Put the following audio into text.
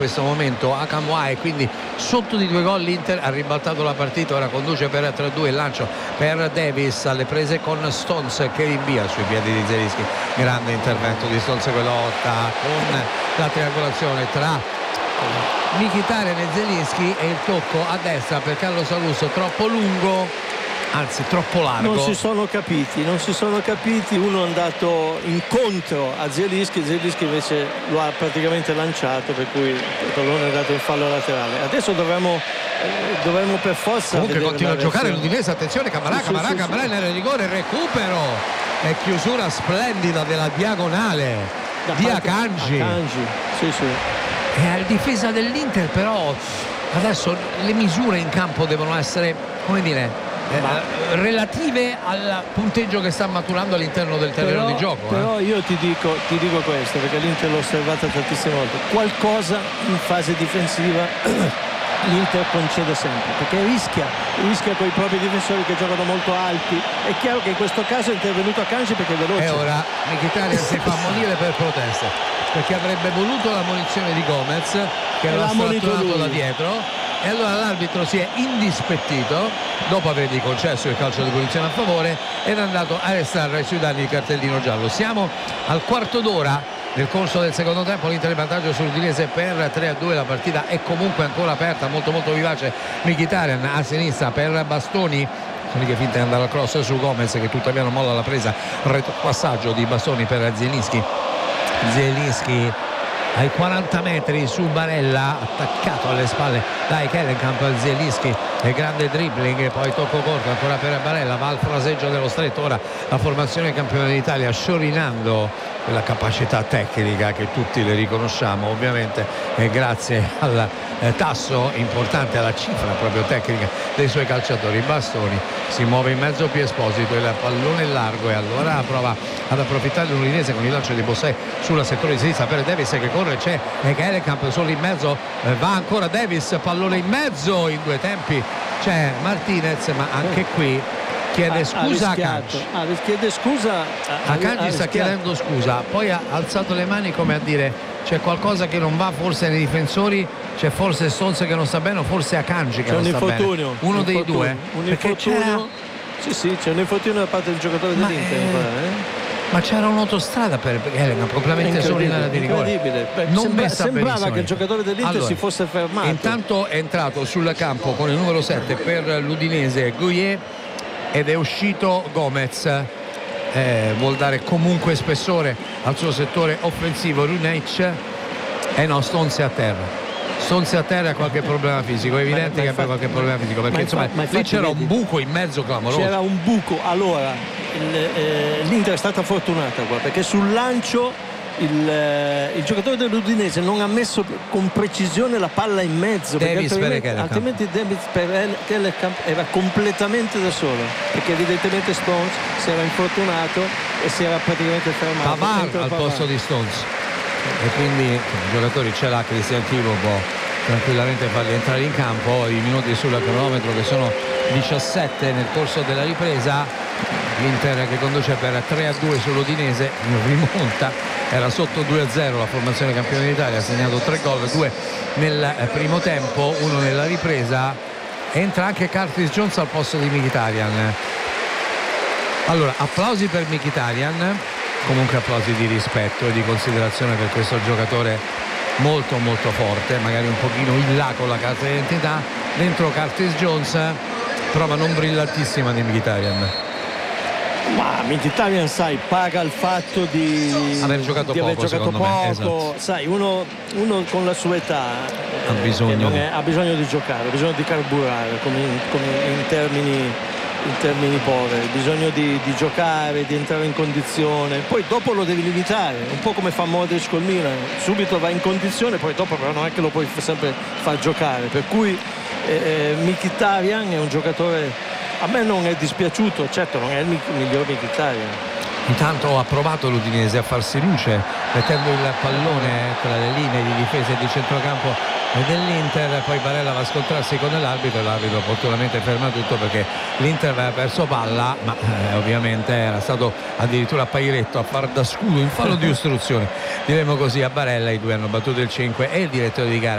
questo momento Asamoah, e quindi sotto di 2 gol l'Inter ha ribaltato la partita, ora conduce per 3-2. Il lancio per Davis alle prese con Stones che rinvia sui piedi di Zielinski, grande intervento di Stones che lotta con la triangolazione tra Mkhitaryan e Zielinski e il tocco a destra per Carlo Salus troppo lungo, anzi troppo largo. Non si sono capiti, uno è andato incontro a Zielinski invece lo ha praticamente lanciato, per cui il pallone è andato in fallo laterale. Adesso dovremmo per forza comunque continua a giocare l'Udinese, attenzione Camarà in area di rigore, recupero e chiusura splendida della diagonale di Akanji. E la difesa dell'Inter però adesso le misure in campo devono essere, come dire, relative al punteggio che sta maturando all'interno del terreno di gioco. Però io ti dico questo, perché l'Inter l'ho osservata tantissime volte, qualcosa in fase difensiva l'Inter concede sempre, perché rischia con i propri difensori che giocano molto alti. È chiaro che in questo caso è intervenuto Akanji perché è veloce, e ora Mkhitaryan si fa ammonire per proteste, perché avrebbe voluto la munizione di Gomez che l'ha stratturato da dietro, e allora l'arbitro si è indispettito dopo avergli concesso il calcio di punizione a favore ed è andato a restare sui danni di cartellino giallo. Siamo al quarto d'ora. Nel corso del secondo tempo l'Inter in vantaggio sull'Udinese per 3-2, la partita è comunque ancora aperta, molto vivace. Mkhitaryan a sinistra per Bastoni, che finta di andare al cross su Gomez che tuttavia non molla la presa, passaggio di Bastoni per Zielinski ai 40 metri su Barella, attaccato alle spalle dai Kellenkamp. Zielinski e grande dribbling e poi tocco corto ancora per Barella, va al fraseggio dello stretto. Ora la formazione campione d'Italia sciorinando quella capacità tecnica che tutti le riconosciamo, ovviamente grazie al tasso importante, alla cifra proprio tecnica dei suoi calciatori. Bastoni si muove in mezzo più Esposito, il pallone largo e allora prova ad approfittare l'Udinese con il lancio di Bossé sulla settore di sinistra per Davis che corre, c'è Kellenkamp solo in mezzo, va ancora Davis, pallone in mezzo, in due tempi c'è Martinez, ma anche qui chiede scusa a Akanji. Akanji sta chiedendo scusa, poi ha alzato le mani come a dire c'è qualcosa che non va forse nei difensori, c'è forse Stones che non sta bene o forse Akanji che non sta bene, uno dei due, perché c'era c'è un infortunio da parte del giocatore dell'Inter, ma c'era un'autostrada per Kellenkamp completamente solo in area di rigore. Sembrava che il giocatore dell'Inter si fosse fermato. Intanto è entrato sul campo con il numero 7 per l'Udinese Gueye ed è uscito Gomez, vuol dare comunque spessore al suo settore offensivo. Runeic Stones è a terra. Stones a terra ha qualche problema fisico, è evidente che abbia qualche problema fisico, perché insomma lì c'era un buco in mezzo clamoroso. C'era un buco, allora l'Inter è stata fortunata qua, perché sul lancio il giocatore dell'Udinese non ha messo con precisione la palla in mezzo, altrimenti Davis per Kellenkamp era completamente da solo, perché evidentemente Stones si era infortunato e si era praticamente fermato. Pavard al posto di Stones, e quindi i giocatori ce l'ha Cristian Chivo, può tranquillamente farli entrare in campo. I minuti sul cronometro che sono 17 nel corso della ripresa. L'Inter che conduce per 3-2 sull'Udinese, rimonta, era sotto 2-0 la formazione campione d'Italia, ha segnato 3 gol, 2 nel primo tempo, 1 nella ripresa. Entra anche Curtis Jones al posto di Mkhitaryan. Allora, applausi per Mkhitaryan, comunque applausi di rispetto e di considerazione per questo giocatore molto forte, magari un pochino in là con la carta d'identità. Dentro Curtis Jones, prova non brillantissima di Mkhitaryan. Ma Mkhitaryan, sai, paga il fatto di aver giocato poco. Esatto. Sai, uno con la sua età ha bisogno di giocare, ha bisogno di carburare, come in termini poveri, bisogno di giocare, di entrare in condizione, poi dopo lo devi limitare, un po' come fa Modric col Milan, subito va in condizione, poi dopo però non è che lo puoi sempre far giocare, per cui Mkhitaryan è un giocatore, a me non è dispiaciuto, certo non è il miglior Mkhitaryan. Intanto ha provato l'Udinese a farsi luce mettendo il pallone tra le linee di difesa e di centrocampo dell'Inter, poi Barella va a scontrarsi con l'arbitro e l'arbitro opportunamente ferma tutto perché l'Inter aveva perso palla, ma ovviamente era stato addirittura Pairetto a far da scudo in fallo di ostruzione, diremo così, a Barella. I due hanno battuto il 5 e il direttore di gara